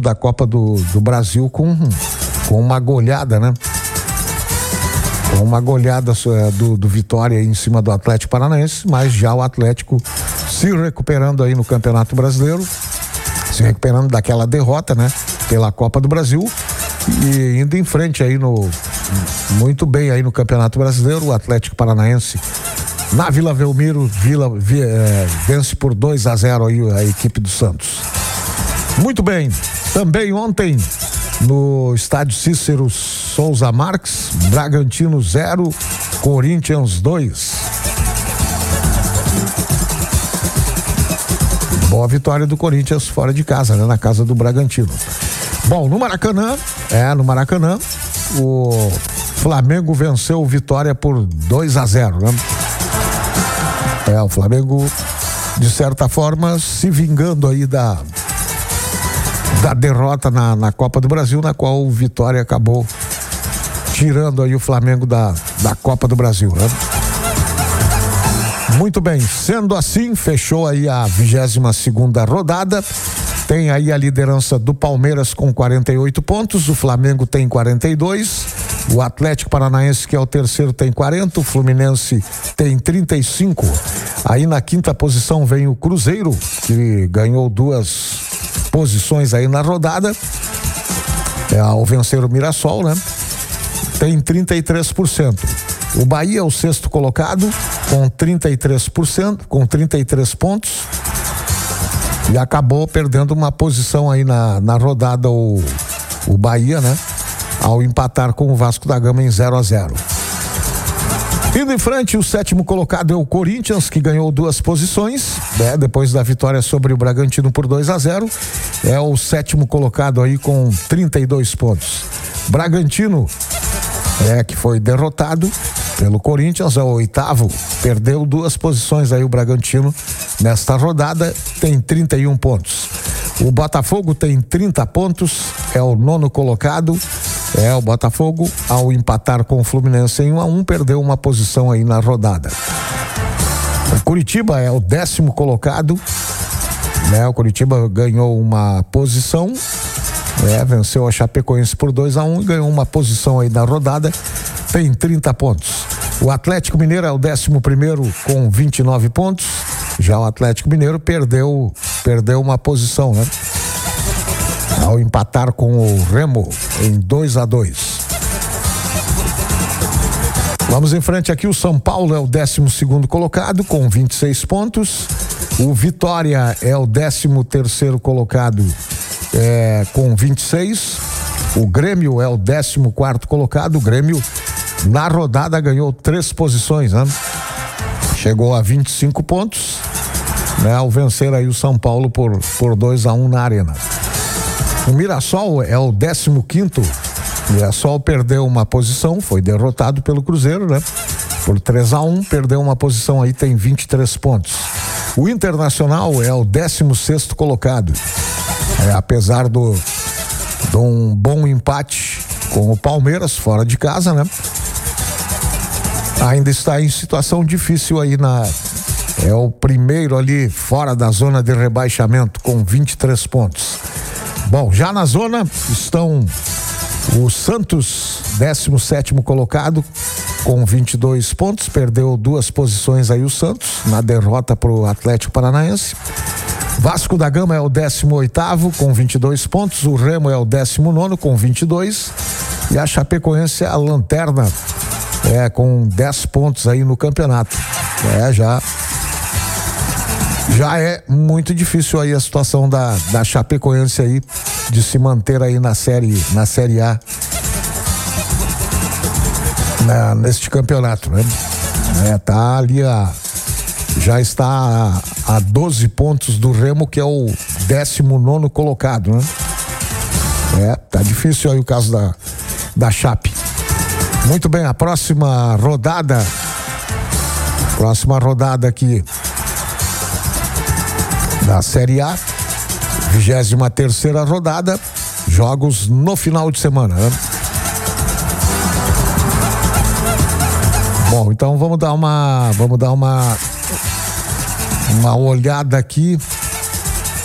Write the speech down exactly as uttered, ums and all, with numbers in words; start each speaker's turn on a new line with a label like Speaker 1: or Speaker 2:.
Speaker 1: da Copa do, do Brasil com, com uma goleada, né? Com uma goleada do, do Vitória em cima do Atlético Paranaense, mas já o Atlético se recuperando aí no Campeonato Brasileiro, se recuperando daquela derrota, né? Pela Copa do Brasil e indo em frente aí no, muito bem aí no Campeonato Brasileiro. O Atlético Paranaense na Vila Belmiro, Vila, vi, é, vence por dois a zero aí a equipe do Santos. Muito bem, também ontem no estádio Cícero Souza Marques, Bragantino zero, Corinthians dois. Boa vitória do Corinthians fora de casa, né? Na casa do Bragantino. Bom, no Maracanã, é, no Maracanã, o Flamengo venceu o Vitória por dois a zero, né? É, o Flamengo, de certa forma, se vingando aí da da derrota na, na Copa do Brasil, na qual o Vitória acabou tirando aí o Flamengo da, da Copa do Brasil, né? Muito bem, sendo assim, fechou aí a vigésima segunda rodada. Tem aí a liderança do Palmeiras com quarenta e oito pontos, o Flamengo tem quarenta e dois, o Atlético Paranaense, que é o terceiro, tem quarenta, o Fluminense tem trinta e cinco. Aí na quinta posição vem o Cruzeiro, que ganhou duas posições aí na rodada, é, ao vencer o Mirassol, né? Tem trinta e três por cento. O Bahia é o sexto colocado com trinta e três por cento, com trinta e três pontos, e acabou perdendo uma posição aí na, na rodada o, o Bahia, né? Ao empatar com o Vasco da Gama em zero a zero. Indo em frente, o sétimo colocado é o Corinthians, que ganhou duas posições, né? Depois da vitória sobre o Bragantino por dois a zero. É o sétimo colocado aí com trinta e dois pontos. Bragantino, é, que foi derrotado pelo Corinthians, é o oitavo, perdeu duas posições aí o Bragantino nesta rodada, tem trinta e um pontos. O Botafogo tem trinta pontos, é o nono colocado. É, o Botafogo, ao empatar com o Fluminense em um a um, perdeu uma posição aí na rodada. O Curitiba é o décimo colocado, né? O Curitiba ganhou uma posição, é, venceu a Chapecoense por dois a um e ganhou uma posição aí na rodada, tem trinta pontos. O Atlético Mineiro é o décimo primeiro com vinte e nove pontos, já o Atlético Mineiro perdeu, perdeu uma posição, né? Ao empatar com o Remo em dois a dois. Vamos em frente aqui, o São Paulo é o décimo segundo colocado com vinte e seis pontos. O Vitória é o décimo terceiro colocado é, com vinte e seis. O Grêmio é o décimo quarto colocado. O Grêmio na rodada ganhou três posições, né? Chegou a vinte e cinco pontos, né? Ao vencer aí o São Paulo por, por dois a um na Arena. O Mirassol é o décimo quinto. O Mirassol perdeu uma posição, foi derrotado pelo Cruzeiro, né? Por três a um, perdeu uma posição aí, tem vinte e três pontos. O Internacional é o décimo sexto colocado. É, apesar do de um bom empate com o Palmeiras fora de casa, né? Ainda está em situação difícil aí na... É o primeiro ali fora da zona de rebaixamento com vinte e três pontos. Bom, já na zona estão o Santos, décimo sétimo colocado, com vinte e dois pontos, perdeu duas posições aí o Santos, na derrota para o Atlético Paranaense. Vasco da Gama é o décimo oitavo, com vinte e dois pontos, o Remo é o décimo nono, com vinte e dois, e a Chapecoense é a lanterna, é, com dez pontos aí no campeonato. É, já... Já é muito difícil aí a situação da, da Chapecoense aí de se manter aí na série, na série A, na, neste campeonato, né? É, tá ali a, já está a, a doze pontos do Remo, que é o décimo nono colocado, né? É, tá difícil aí o caso da, da Chape. Muito bem, a próxima rodada, próxima rodada aqui da Série A, vigésima terceira rodada, jogos no final de semana, né? Bom, então vamos dar uma, vamos dar uma, uma olhada aqui